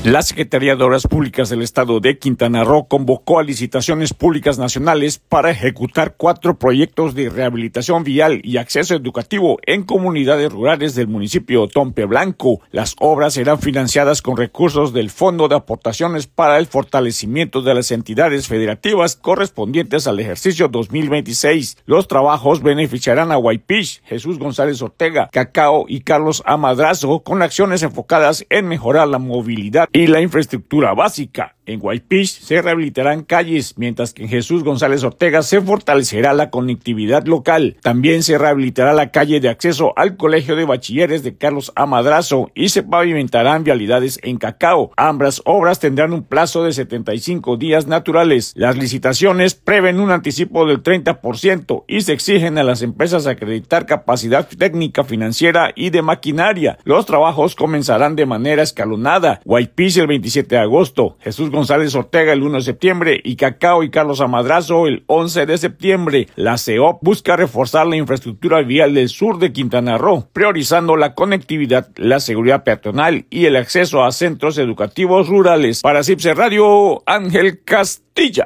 La Secretaría de Obras Públicas del Estado de Quintana Roo convocó a licitaciones públicas nacionales para ejecutar 4 proyectos de rehabilitación vial y acceso educativo en comunidades rurales del municipio Tompe Blanco. Las obras serán financiadas con recursos del Fondo de Aportaciones para el Fortalecimiento de las Entidades Federativas correspondientes al ejercicio 2026. Los trabajos beneficiarán a Huaypich, Jesús González Ortega, Cacao y Carlos A. Madrazo, con acciones enfocadas en mejorar la movilidad y la infraestructura básica. En Huaypich se rehabilitarán calles, mientras que en Jesús González Ortega se fortalecerá la conectividad local. También se rehabilitará la calle de acceso al Colegio de Bachilleres de Carlos A. Madrazo y se pavimentarán vialidades en Cacao. Ambas obras tendrán un plazo de 75 días naturales. Las licitaciones prevén un anticipo del 30% y se exigen a las empresas acreditar capacidad técnica, financiera y de maquinaria. Los trabajos comenzarán de manera escalonada. Huaypich el 27 de agosto, Jesús González Ortega el 1 de septiembre y Cacao y Carlos A. Madrazo el 11 de septiembre. La CEOP busca reforzar la infraestructura vial del sur de Quintana Roo, priorizando la conectividad, la seguridad peatonal y el acceso a centros educativos rurales. Para CIPSE Radio, Ángel Castilla.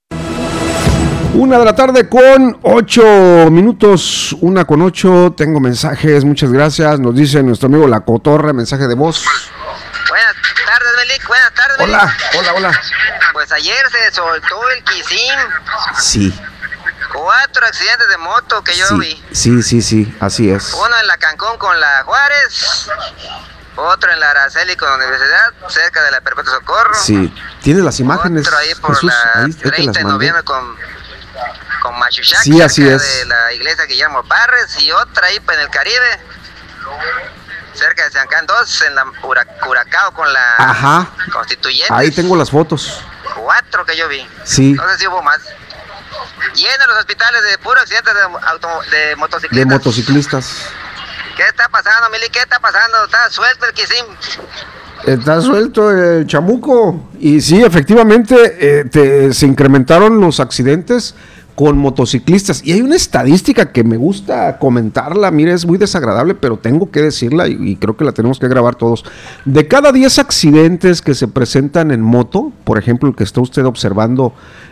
1:08 p.m, 1:08. Tengo mensajes, muchas gracias. Nos dice nuestro amigo La Cotorra, mensaje de voz. Buenas tardes, Melik. Buenas tardes, Melik. Hola. Pues ayer se soltó el Quisim. Sí. 4 accidentes de moto que yo vi. Sí, así es. Uno en la Cancún con la Juárez, otro en la Araceli con la Universidad, cerca de la Perpetuo Socorro. Sí, ¿tienes las imágenes? Otro ahí por Jesús, la ahí 30 de noviembre con Machuchac, sí, así cerca es, de la iglesia Guillermo Parres, y otra ahí en el Caribe, cerca de San Can 2, en la Curacao con la Constituyentes. Ahí tengo las fotos. 4 que yo vi. Sí. No sé si hubo más. Llenos los hospitales de puros accidentes de motociclistas. De motociclistas. ¿Qué está pasando, Mili? ¿Qué está pasando? ¿Está suelto el Quisim? Está suelto el chamuco. Y sí, efectivamente, se incrementaron los accidentes con motociclistas. Y hay una estadística que me gusta comentarla. Mire, es muy desagradable, pero tengo que decirla y creo que la tenemos que grabar todos. De cada 10 accidentes que se presentan en moto, por ejemplo, el que está usted observando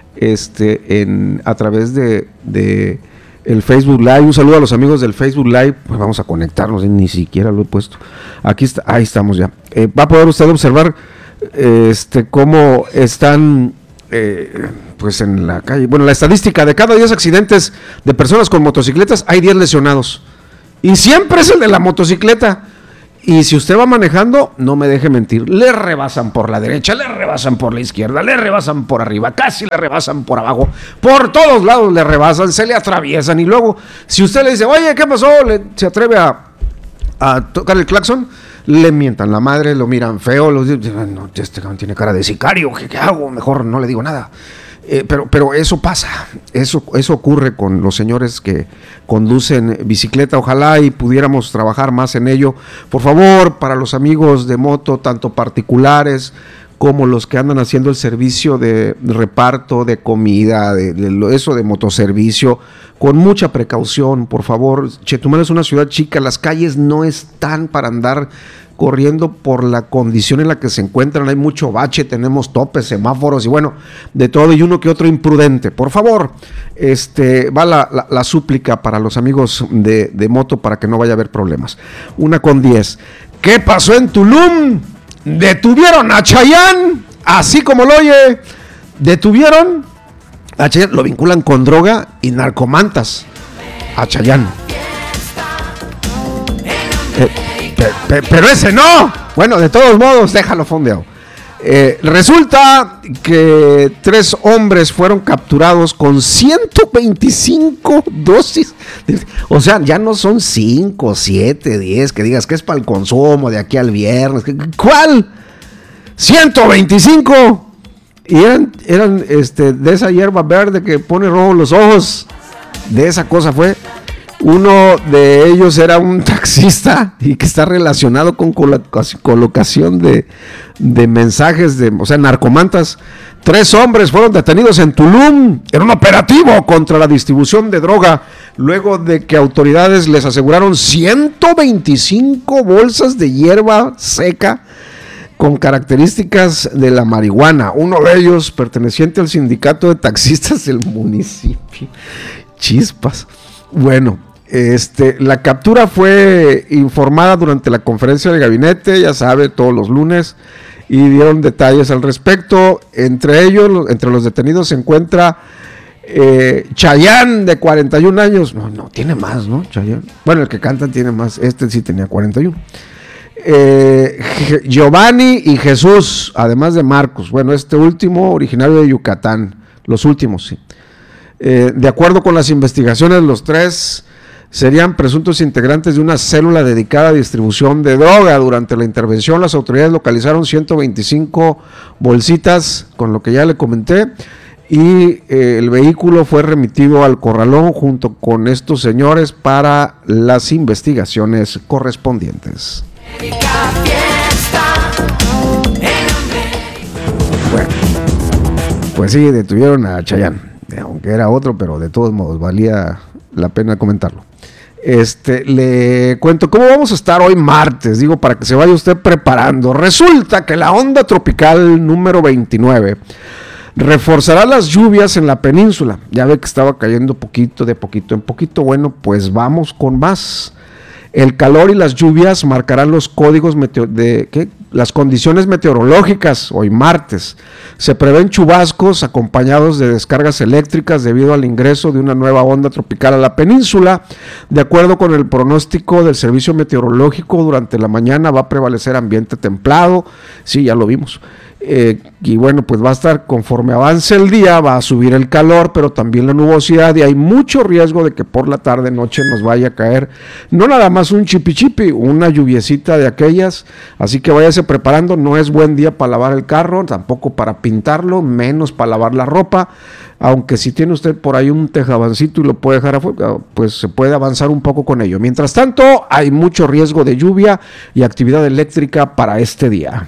a través de el Facebook Live, un saludo a los amigos del Facebook Live, pues vamos a conectarnos, ni siquiera lo he puesto. Aquí está, ahí estamos ya. Va a poder usted observar cómo están pues en la calle. Bueno, la estadística: de cada 10 accidentes de personas con motocicletas hay 10 lesionados. Y siempre es el de la motocicleta. Y si usted va manejando, no me deje mentir, le rebasan por la derecha, le rebasan por la izquierda, le rebasan por arriba, casi le rebasan por abajo, por todos lados le rebasan, se le atraviesan. Y luego, si usted le dice, oye, ¿qué pasó?, se atreve a tocar el claxon, le mientan la madre, lo miran feo, no, este tiene cara de sicario, ¿qué hago? Mejor no le digo nada. Pero eso pasa, eso ocurre con los señores que conducen bicicleta. Ojalá y pudiéramos trabajar más en ello. Por favor, para los amigos de moto, tanto particulares como los que andan haciendo el servicio de reparto de comida, eso de motoservicio, con mucha precaución, por favor. Chetumal es una ciudad chica, las calles no están para andar corriendo por la condición en la que se encuentran. Hay mucho bache, tenemos topes, semáforos y bueno, de todo, y uno que otro imprudente. Por favor, va la súplica para los amigos de moto para que no vaya a haber problemas. 1:10. ¿Qué pasó en Tulum? Detuvieron a Chayanne, así como lo oye. Detuvieron a Chayanne, lo vinculan con droga y narcomantas a Chayanne. Pero ese no. Bueno, de todos modos, déjalo fondeado. Resulta que 3 hombres fueron capturados con 125 dosis. O sea, ya no son 5, 7, 10, que digas que es para el consumo de aquí al viernes. ¿Cuál? 125. Y eran de esa hierba verde que pone rojo los ojos. De esa cosa fue. Uno de ellos era un taxista y que está relacionado con colocación de mensajes, o sea, narcomantas. 3 hombres fueron detenidos en Tulum en un operativo contra la distribución de droga, luego de que autoridades les aseguraron 125 bolsas de hierba seca con características de la marihuana. Uno de ellos perteneciente al sindicato de taxistas del municipio. Chispas. Bueno, la captura fue informada durante la conferencia de gabinete, ya sabe, todos los lunes, y dieron detalles al respecto. Entre ellos, entre los detenidos se encuentra Chayanne, de 41 años. No, tiene más, ¿no? Chayanne. Bueno, el que canta tiene más. Este sí tenía 41. Giovanni y Jesús, además de Marcos. Bueno, este último originario de Yucatán. Los últimos, sí. De acuerdo con las investigaciones, los tres serían presuntos integrantes de una célula dedicada a distribución de droga. Durante la intervención, las autoridades localizaron 125 bolsitas, con lo que ya le comenté, y el vehículo fue remitido al Corralón junto con estos señores para las investigaciones correspondientes. Bueno, pues sí, detuvieron a Chayanne, aunque era otro, pero de todos modos valía la pena comentarlo. Le cuento cómo vamos a estar hoy martes, digo, para que se vaya usted preparando. Resulta que la onda tropical número 29 reforzará las lluvias en la península. Ya ve que estaba cayendo de poquito en poquito. Bueno, pues vamos con más. El calor y las lluvias marcarán los códigos las condiciones meteorológicas hoy martes. Se prevén chubascos acompañados de descargas eléctricas debido al ingreso de una nueva onda tropical a la península. De acuerdo con el pronóstico del Servicio Meteorológico, durante la mañana va a prevalecer ambiente templado. Sí, ya lo vimos. Y bueno, pues va a estar, conforme avance el día, va a subir el calor, pero también la nubosidad, y hay mucho riesgo de que por la tarde noche nos vaya a caer no nada más un chipi, una lluviecita de aquellas, así que váyase preparando. No es buen día para lavar el carro, tampoco para pintarlo, menos para lavar la ropa, aunque si tiene usted por ahí un tejabancito y lo puede dejar afuera, pues se puede avanzar un poco con ello. Mientras tanto, hay mucho riesgo de lluvia y actividad eléctrica para este día.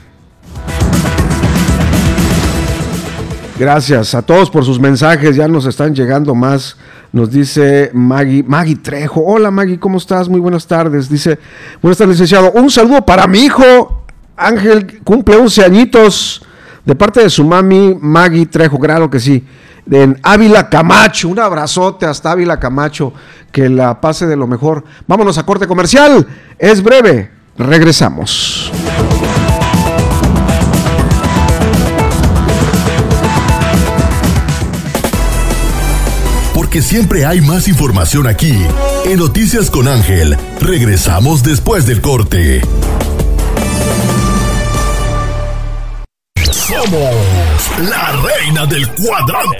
Gracias a todos por sus mensajes, ya nos están llegando más. Nos dice Maggie Trejo. Hola Maggie, ¿cómo estás? Muy buenas tardes. Dice, buenas tardes, licenciado. Un saludo para mi hijo Ángel, cumple 11 añitos, de parte de su mami Maggie Trejo, claro que sí, en Ávila Camacho. Un abrazote hasta Ávila Camacho, que la pase de lo mejor. Vámonos a corte comercial, es breve, regresamos. Porque siempre hay más información aquí, en Noticias con Ángel. Regresamos después del corte. Somos la reina del cuadrante.